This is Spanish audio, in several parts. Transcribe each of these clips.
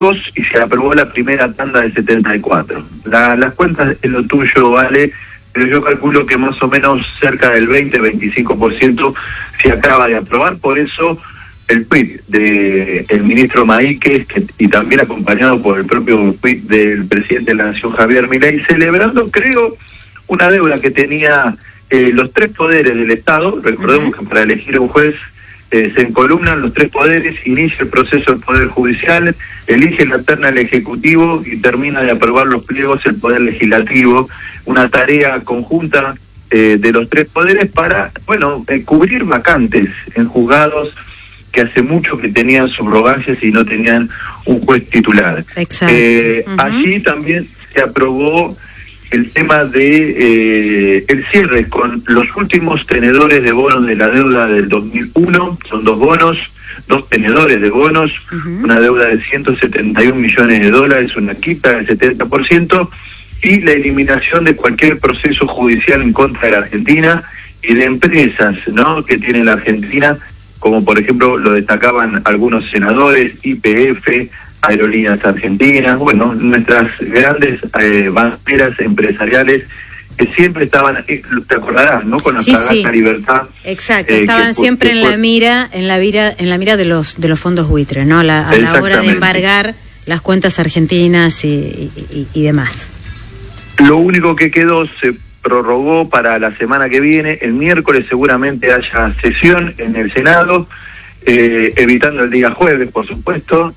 y se aprobó la primera tanda de 74. Las cuentas es lo tuyo, Vale, pero yo calculo que más o menos cerca del 20-25% se acaba de aprobar. Por eso el tuit del ministro Maíquez, y también acompañado por el propio tuit del presidente de la Nación, Javier Milei, celebrando, creo, una deuda que tenía los tres poderes del Estado. Recordemos que para elegir a un juez se encolumnan los tres poderes, inicia el proceso del Poder Judicial, elige la terna el Ejecutivo y termina de aprobar los pliegos el Poder Legislativo. Una tarea conjunta de los tres poderes para, cubrir vacantes en juzgados que hace mucho que tenían subrogancias y no tenían un juez titular. Exacto. Allí también se aprobó el tema de el cierre con los últimos tenedores de bonos de la deuda del 2001, son dos tenedores de bonos, una deuda de $171 millones, una quita del 70%, y la eliminación de cualquier proceso judicial en contra de la Argentina y de empresas, ¿no?, que tiene la Argentina, como por ejemplo lo destacaban algunos senadores, YPF, Aerolíneas Argentinas, nuestras grandes banqueras empresariales que siempre estaban, te acordarás, ¿no?, con la fragata Libertad. Exacto, estaban siempre en la mira de los fondos buitres, ¿no? A la hora de embargar las cuentas argentinas y demás. Lo único que quedó se prorrogó para la semana que viene. El miércoles seguramente haya sesión en el Senado, evitando el día jueves, por supuesto.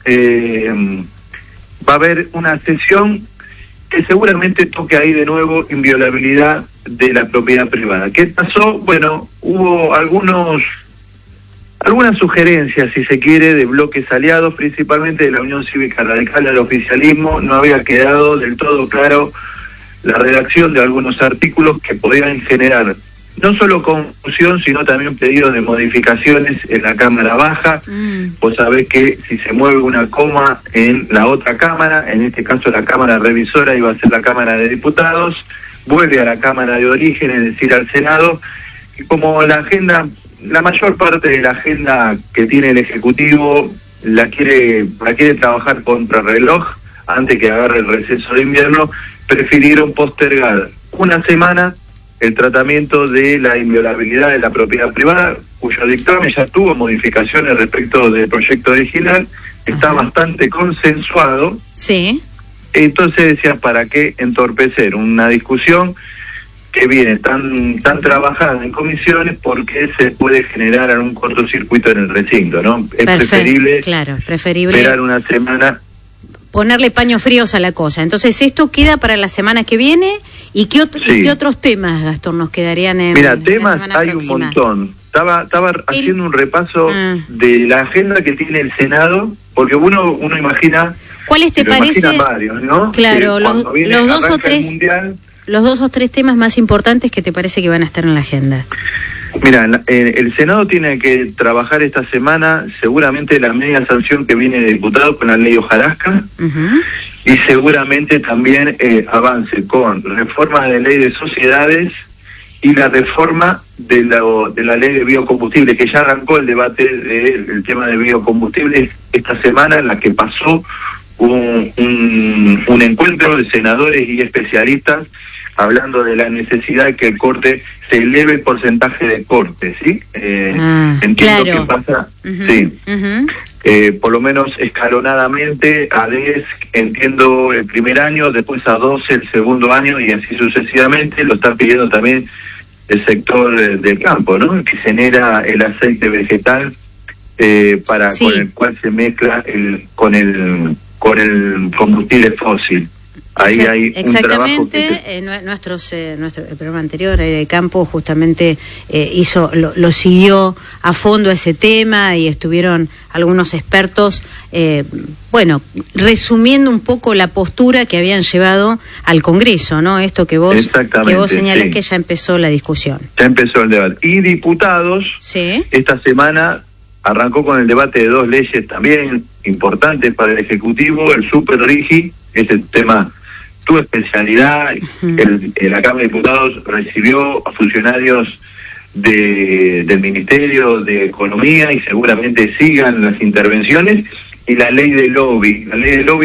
Va a haber una sesión que seguramente toque ahí de nuevo inviolabilidad de la propiedad privada. ¿Qué pasó? Bueno, hubo algunas sugerencias, si se quiere, de bloques aliados, principalmente de la Unión Cívica Radical del oficialismo. No había quedado del todo claro la redacción de algunos artículos que podían generar no solo confusión, sino también pedidos de modificaciones en la Cámara Baja. Vos sabés que si se mueve una coma en la otra Cámara, en este caso la Cámara Revisora iba a ser la Cámara de Diputados, vuelve a la Cámara de Origen, es decir, al Senado, y como la mayor parte de la agenda que tiene el Ejecutivo la quiere trabajar contra reloj antes que agarre el receso de invierno, prefirieron postergar una semana el tratamiento de la inviolabilidad de la propiedad privada, cuyo dictamen ya tuvo modificaciones respecto del proyecto original, está bastante consensuado. Sí. Entonces decían, ¿para qué entorpecer una discusión que viene tan trabajada en comisiones, porque se puede generar algún cortocircuito en el recinto, ¿no? Es preferible esperar una semana, ponerle paños fríos a la cosa. Entonces, esto queda para la semana que viene. ¿Y qué otros temas, Gastón, nos quedarían en la temas semana hay próxima? Un montón. Estaba haciendo un repaso de la agenda que tiene el Senado, porque uno imagina... ¿Cuáles te parecen? Varios, ¿no? Claro, los dos o tres temas más importantes que te parece que van a estar en la agenda. Mira, el Senado tiene que trabajar esta semana seguramente la media sanción que viene de diputados con la ley Hojarasca, y seguramente también avance con reforma de ley de sociedades y la reforma de la ley de biocombustibles, que ya arrancó el debate del tema de biocombustibles esta semana, en la que pasó un encuentro de senadores y especialistas hablando de la necesidad de que el corte se eleve el porcentaje de corte, ¿sí? Entiendo que pasa, por lo menos escalonadamente, a 10, entiendo, el primer año, después a 12 el segundo año, y así sucesivamente. Lo están pidiendo también el sector del campo, ¿no?, que genera el aceite vegetal, con el cual se mezcla con el combustible fósil. Ahí hay un trabajo que nuestro el programa anterior, el campo, justamente lo siguió a fondo ese tema, y estuvieron algunos expertos resumiendo un poco la postura que habían llevado al Congreso, ¿no? Esto que vos señalás, que ya empezó la discusión. Ya empezó el debate. Y diputados, esta semana arrancó con el debate de dos leyes también importantes para el Ejecutivo, el Super Rigi, ese tema, tu especialidad. La Cámara de Diputados recibió a funcionarios del Ministerio de Economía, y seguramente sigan las intervenciones, y la ley de lobby. La ley de lobby